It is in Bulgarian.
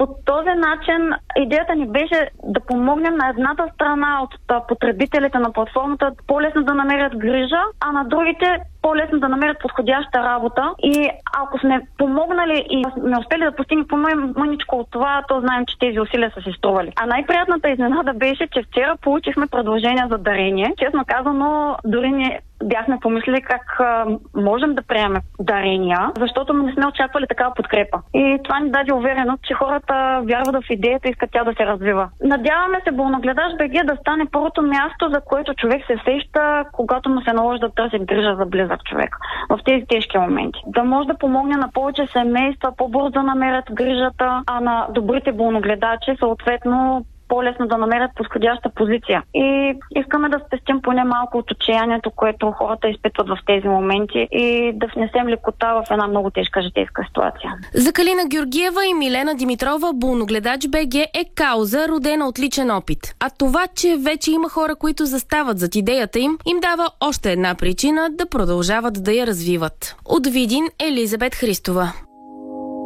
По този начин идеята ни беше да помогнем на едната страна от потребителите на платформата по-лесно да намерят грижа, а на другите по-лесно да намерят подходяща работа. И ако сме помогнали и сме успели да постигнем по-мъничко от това, то знаем, че тези усилия са си стрували. А най-приятната изненада беше, че вчера получихме предложение за дарение. Честно казано, дори не бяхме помислили как можем да приемем дарения, защото не сме очаквали такава подкрепа. И това ни даде увереност, че хората вярват в идеята и искат тя да се развива. Надяваме се Болногледач БГ да стане първото място, за което човек се сеща, когато му се наложи да търси грижа за близък човек в тези тежки моменти. Да може да помогне на повече семейства по-бързо да намерят грижата, а на добрите болногледачи съответно по-лесно да намерят подходяща позиция. И искаме да спестим поне малко от отчаянието, което хората изпитват в тези моменти и да внесем лекота в една много тежка житейска ситуация. За Калина Георгиева и Милена Димитрова Болногледач БГ е кауза, родена от личен опит. А това, че вече има хора, които застават зад идеята им дава още една причина да продължават да я развиват. От Видин, Елизабет Христова.